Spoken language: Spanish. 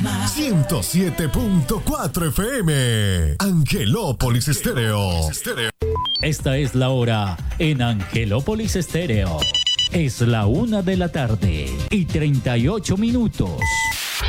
107.4 FM. Angelópolis Estéreo. Esta es la hora en Angelópolis Estéreo. Es la 1:38 p.m.